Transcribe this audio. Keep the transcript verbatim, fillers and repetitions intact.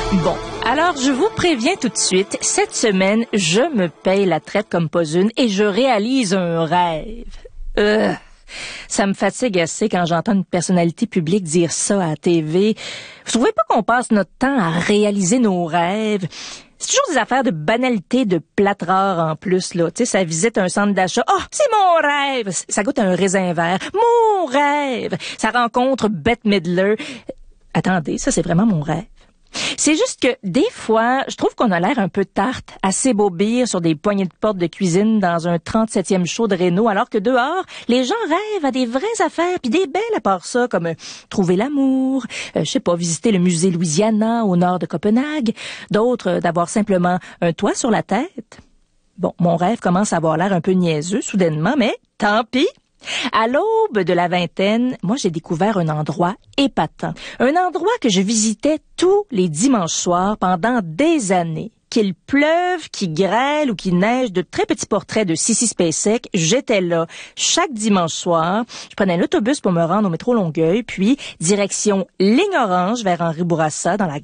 Bon, alors je vous préviens tout de suite, cette semaine, je me paye la traite comme pas une et je réalise un rêve. Euh, ça me fatigue assez quand j'entends une personnalité publique dire ça à la T V. Vous trouvez pas qu'on passe notre temps à réaliser nos rêves? C'est toujours des affaires de banalité, de plate rare en plus, là. Tu sais, ça visite un centre d'achat. « Oh, c'est mon rêve! » Ça goûte un raisin vert. « Mon rêve! » Ça rencontre Bette Midler. Attendez, ça, c'est vraiment mon rêve. C'est juste que, des fois, je trouve qu'on a l'air un peu tarte, à s'ébobir sur des poignées de porte de cuisine dans un trente-septième show de Renault, alors que dehors, les gens rêvent à des vraies affaires, puis des belles à part ça, comme euh, trouver l'amour, euh, je sais pas, visiter le musée Louisiana au nord de Copenhague, d'autres euh, d'avoir simplement un toit sur la tête. Bon, mon rêve commence à avoir l'air un peu niaiseux, soudainement, mais tant pis. À l'aube de la vingtaine, moi, j'ai découvert un endroit épatant. Un endroit que je visitais tous les dimanches soirs pendant des années. Qu'il pleuve, qu'il grêle ou qu'il neige, de très petits portraits de Sissi Spacek, j'étais là chaque dimanche soir. Je prenais l'autobus pour me rendre au métro Longueuil, puis direction Ligne Orange vers Henri Bourassa dans la